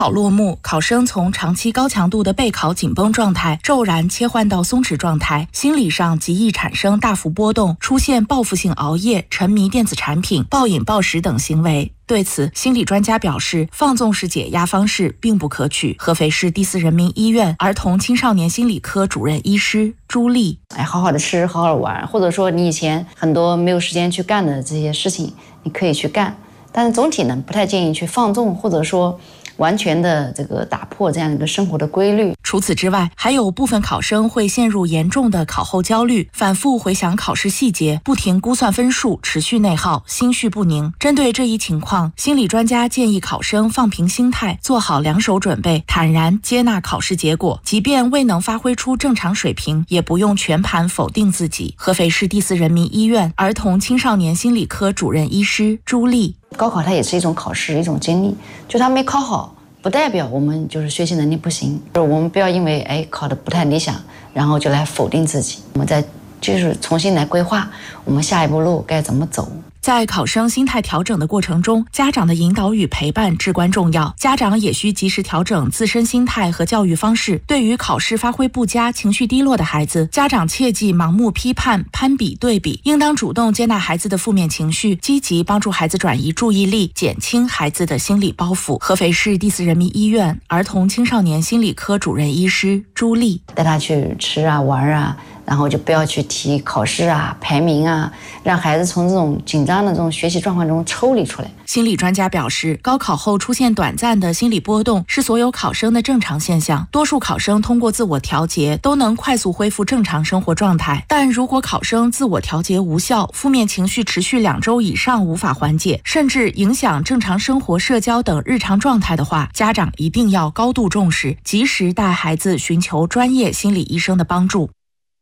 考落幕，考生从长期高强度的备考紧绷状态骤然切换到松弛状态，心理上极易产生大幅波动，出现报复性熬夜、沉迷电子产品、暴饮暴食等行为。对此，心理专家表示，放纵式解压方式并不可取。合肥市第4人民医院儿童青少年心理科主任医师朱丽： 好好的吃，好好的玩，或者说你以前很多没有时间去干的这些事情，你可以去干，但是总体呢，不太建议去放纵，或者说完全的这个打破这样一个生活的规律。 除此之外，还有部分考生会陷入严重的考后焦虑，反复回想考试细节，不停估算分数，持续内耗，心绪不宁。针对这一情况，心理专家建议考生放平心态，做好两手准备，坦然接纳考试结果，即便未能发挥出正常水平，也不用全盘否定自己。合肥市第4人民医院儿童青少年心理科主任医师朱丽： 高考它也是一种考试，一种经历，就它没考好，不代表我们就是学习能力不行。我们不要因为考得不太理想，然后就来否定自己。我们再就是重新来规划我们下一步路该怎么走。 在考生心态调整的过程中，家长的引导与陪伴至关重要。家长也需及时调整自身心态和教育方式。对于考试发挥不佳、情绪低落的孩子，家长切忌盲目批判、攀比对比，应当主动接纳孩子的负面情绪，积极帮助孩子转移注意力，减轻孩子的心理包袱。合肥市第4人民医院儿童青少年心理科主任医师朱丽： 带他去吃啊、玩啊，然后就不要去提考试啊、排名啊，让孩子从这种紧张的这种学习状况中抽离出来。 心理专家表示，高考后出现短暂的心理波动是所有考生的正常现象，多数考生通过自我调节都能快速恢复正常生活状态。但如果考生自我调节无效，负面情绪持续2周以上无法缓解，甚至影响正常生活、社交等日常状态的话，家长一定要高度重视，及时带孩子寻求专业心理医生的帮助。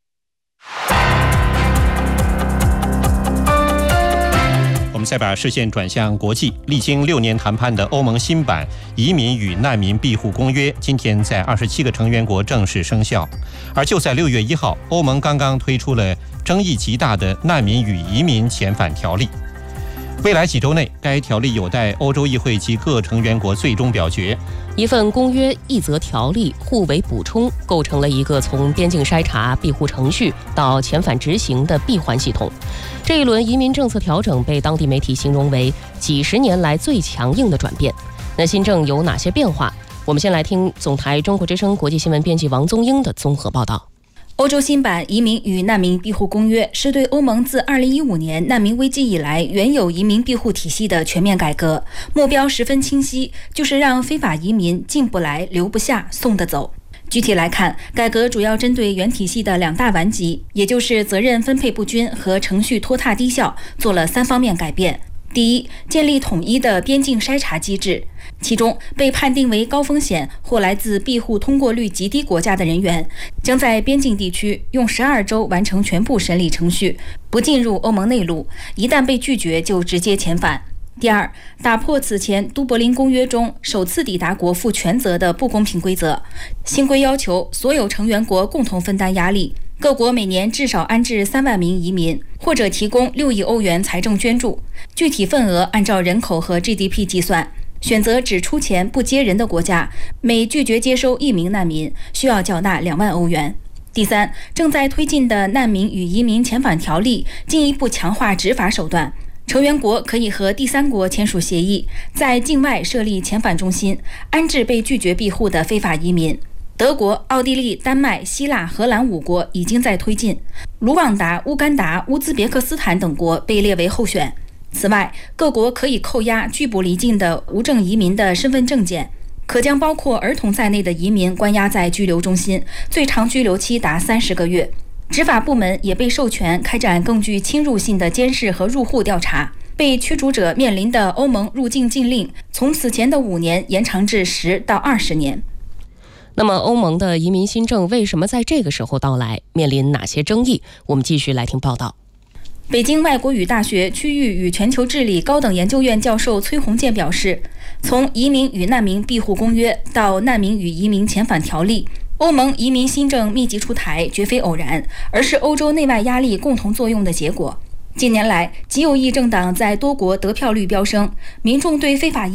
我们再把视线转向国际，历经6年谈判的欧盟新版移民与难民庇护公约今天在27个成员国正式生效。而就在6月1号，欧盟刚刚推出了争议极大的难民与移民遣返条例。未来几周内，该条例有待欧洲议会及各成员国最终表决。 一份公约一则条例互为补充，构成了一个从边境筛查、庇护程序到遣返执行的闭环系统。这一轮移民政策调整被当地媒体形容为几十年来最强硬的转变。那新政有哪些变化？我们先来听总台中国之声国际新闻编辑王宗英的综合报道。 欧洲新版移民与难民庇护公约是对欧盟自2015年难民危机以来原有移民庇护体系的全面改革，目标十分清晰，就是让非法移民进不来、留不下、送得走。具体来看，改革主要针对原体系的2大顽疾，也就是责任分配不均和程序拖沓低效，做了3方面改变。第一，建立统一的边境筛查机制，其中被判定为高风险或来自庇护通过率极低国家的人员，将在边境地区用12周完成全部审理程序，不进入欧盟内陆，一旦被拒绝就直接遣返。第二，打破此前都柏林公约中首次抵达国负全责的不公平规则，新规要求所有成员国共同分担压力，各国每年至少安置3万名移民，或者提供6亿欧元财政捐助，具体份额按照人口和 GDP 计算。选择只出钱不接人的国家，每拒绝接收1名难民，需要缴纳2万欧元。第三，正在推进的难民与移民遣返条例进一步强化执法手段。成员国可以和第三国签署协议，在境外设立遣返中心，安置被拒绝庇护的非法移民。德国、奥地利、丹麦、希腊、荷兰5国已经在推进，卢旺达、乌干达、乌兹别克斯坦等国被列为候选。此外，各国可以扣押拒捕离境的无证移民的身份证件，可将包括儿童在内的移民关押在拘留中心，最长拘留期达30个月。执法部门也被授权开展更具侵入性的监视和入户调查，被驱逐者面临的欧盟入境禁令从此前的5年延长至10到20年。 那么欧盟的移民新政为什么在这个时候到来，面临哪些争议？我们继续来听报道。 北京外国语大学区域与全球治理高等研究院教授崔洪建表示，从移民与难民庇护公约到难民与移民遣返条例，欧盟移民新政密集出台绝非偶然，而是欧洲内外压力共同作用的结果。近年来，极右翼政党在多国得票率飙升，民众对非法移